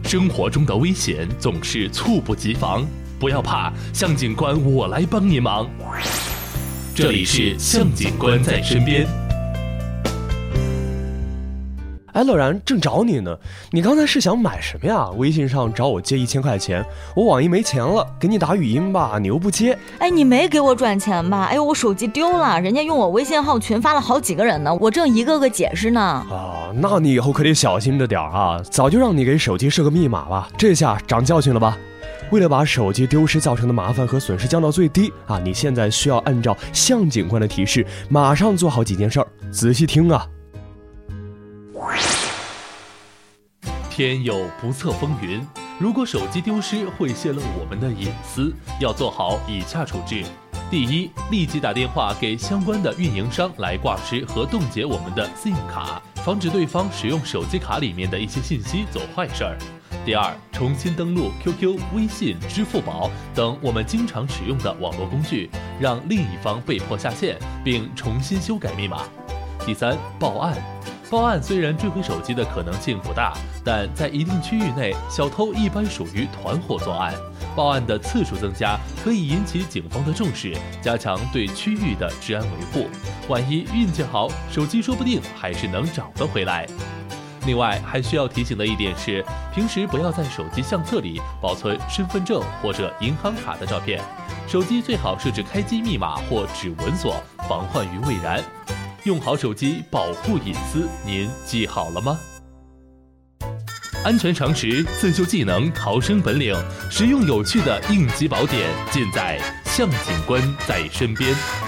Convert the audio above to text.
生活中的危险总是猝不及防，不要怕，向警官我来帮你忙。这里是向警官在身边。 哎，乐然，正找你呢。你刚才是想买什么呀？微信上找我借1000块钱，我网银没钱了，给你打语音吧，你又不接。 哎，你没给我转钱吧？哎呦，我手机丢了，人家用我微信号群发了好几个人呢，我正一个个解释呢。 啊，那你以后可得小心着点啊！早就让你给手机设个密码吧，这下长教训了吧？为了把手机丢失造成的麻烦和损失降到最低啊，你现在需要按照向警官的提示，马上做好几件事儿，仔细听啊。 天有不测风云，如果手机丢失会泄露我们的隐私，要做好以下处置。第一，立即打电话给相关的运营商来挂失和冻结我们的 SIM 卡，防止对方使用手机卡里面的一些信息做坏事儿。第二，重新登录 QQ、微信、支付宝等我们经常使用的网络工具，让另一方被迫下线，并重新修改密码。第三，报案。报案虽然追回手机的可能性不大，但在一定区域内，小偷一般属于团伙作案。报案的次数增加，可以引起警方的重视，加强对区域的治安维护。万一运气好，手机说不定还是能找得回来。另外，还需要提醒的一点是，平时不要在手机相册里保存身份证或者银行卡的照片。手机最好设置开机密码或指纹锁，防患于未然。用好手机，保护隐私，您记好了吗？安全常识、自救技能、逃生本领，实用有趣的应急宝典，尽在向警官在身边。